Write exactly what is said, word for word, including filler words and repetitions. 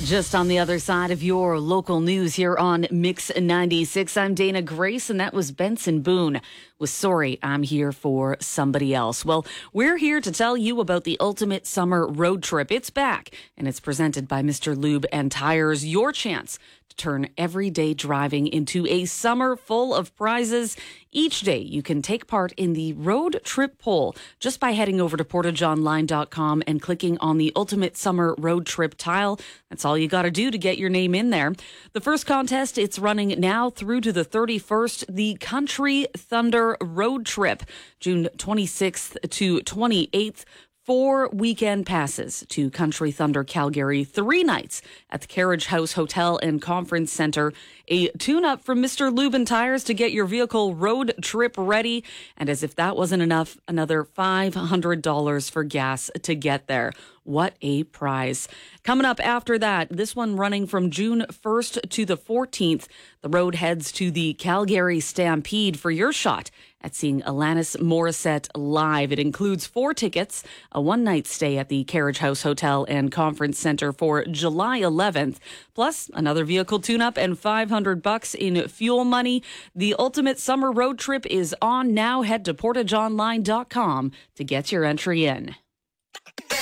Just on the other side of your local news here on Mix ninety-six, I'm Dana Grace, and that was Benson Boone with Sorry, I'm Here for Somebody Else. Well, we're here to tell you about the ultimate summer road trip. It's back, and it's presented by Mister Lube and Tires, your chance to turn everyday driving into a summer full of prizes. Each day, you can take part in the road trip poll just by heading over to portage online dot com and clicking on the Ultimate Summer Road Trip tile. That's all you got to do to get your name in there. The first contest, it's running now through to the thirty-first, the Country Thunder Road Trip, June twenty-sixth to twenty-eighth. Four weekend passes to Country Thunder Calgary, three nights at the Carriage House Hotel and Conference Center, a tune-up from Mister Lube and Tires to get your vehicle road trip ready, and as if that wasn't enough, another five hundred dollars for gas to get there. What a prize. Coming up after that, this one running from June first to the fourteenth, the road heads to the Calgary Stampede for your shot at seeing Alanis Morissette live. It includes four tickets, a one-night stay at the Carriage House Hotel and Conference Center for July eleventh, plus another vehicle tune-up and five hundred bucks in fuel money. The ultimate summer road trip is on now. Head to portage online dot com to get your entry in.